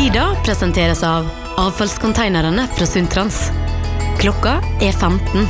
Tida presenteres av avfallskonteinerne fra Sundtrans. Klokka 15.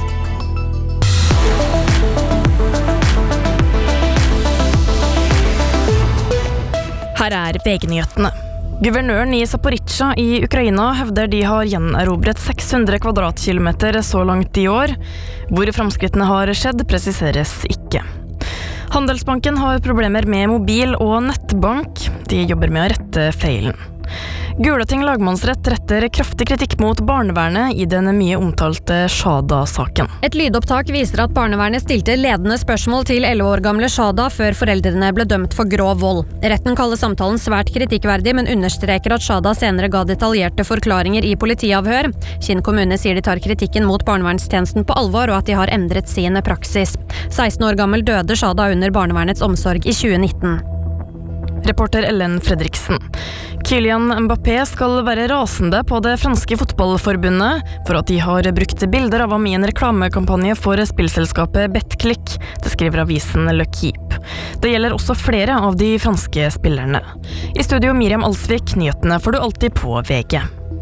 Her VG-nyhetene. Guvernøren i Zaporizjzja i Ukraina hevder de har gjenerobret 600 kvadratkilometer så langt i år. Hvor framskrittene har skjedd, presiseres ikke. Handelsbanken har problemer med mobil- og nettbank. De jobber med å rette feilen. Gulating lagmannsrett retter kraftig kritikk mot barnevernet i den mye omtalte Shada-saken. Et lydopptak viser at barnevernet stilte ledende spørsmål til 11 år gamle Shada før foreldrene ble dømt for grov vold. Retten kaller samtalen svært kritikkverdig, men understreker at Shada senere ga detaljerte forklaringer i politiavhør. Kinn kommune sier de tar kritikken mot barnevernstjenesten på alvor, og at de har endret sin praksis. 16 år gammel døde Shada under barnevernets omsorg i 2019. Reporter Ellen Fredriksen. Kylian Mbappé skal være rasende på det franske fotballforbundet for at de har brukt bilder av ham i en reklamekampanje for spillselskapet BetClick. Det skriver avisen Le Keep. Det gjelder også flere av de franske spillerne. I studio Miriam Alsvik, nyhetene får du alltid på VG.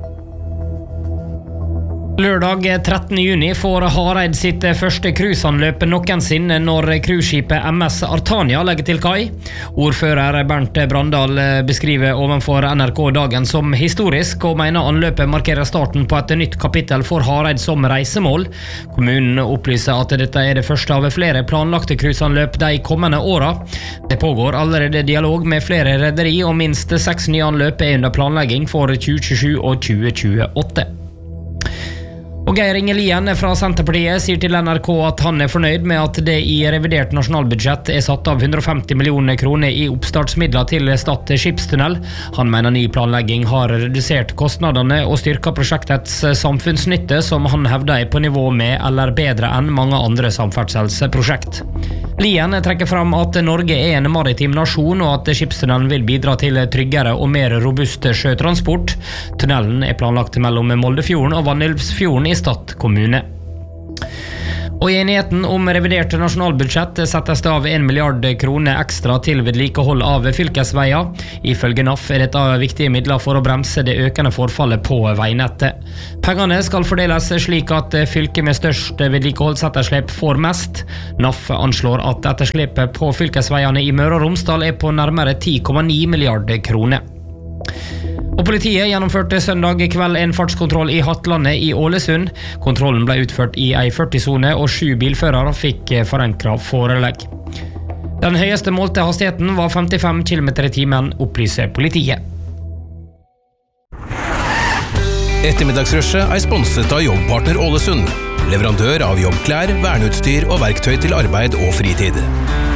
Lørdag 13. juni får Hareid sitt første cruiseanløp noensinne når cruiseskipet MS Artania legger til kai. Ordfører Bernt Brandal beskriver ovenfor NRK dagen som historisk, og mener anløpet markerer starten på et nytt kapittel for Hareid som reisemål. Kommunen opplyser at dette er det første av flere planlagte cruiseanløp de kommende åra. Det pågår allerede dialog med flere rederi, og minst 6 nye anløp er under planlegging for 2027 og 2028. Og Geir Inge Lien fra Senterpartiet sier til NRK at han er fornøyd med at det i revidert nasjonalbudsjett er satt av 150 millioner kroner i oppstartsmidler til Stad skipstunnel. Han mener ny planlegging har redusert kostnadene og styrket prosjektets samfunnsnytte, som han hevder er på nivå med eller bedre enn mange andre samferdselsprosjekt. Lien trekker fram at Norge er en maritim nasjon, og at skipstunnelen vil bidra til tryggere og mer robust sjøtransport. Tunnelen er planlagt mellom Moldefjorden og Vanylvsfjorden i Stad kommune. Og i enigheten om revidert nasjonalbudsjett settes det av 1 milliard kroner ekstra til vedlikehold av fylkesveier. Ifølge NAF er dette viktige midler for å bremse det økende forfallet på veinettet. Pengene skal fordeles slik at fylket med størst vedlikeholdsetterslep får mest. NAF anslår at etterslepet på fylkesveiene i Møre og Romsdal er på nærmere 10,9 milliarder kroner. Og politiet gjennomførte søndag kveld en fartskontroll i Hattlandet i Ålesund. Kontrollen ble utført i ei 40-sone, og 7 bilførere fikk forenkret forelegg. Den høyeste målte hastigheten var 55 km i timen, opplyser politiet. Ettermiddagsrushet er sponset av Jobbpartner Ålesund, leverandør av jobbklær, verneutstyr og verktøy til arbeid og fritid.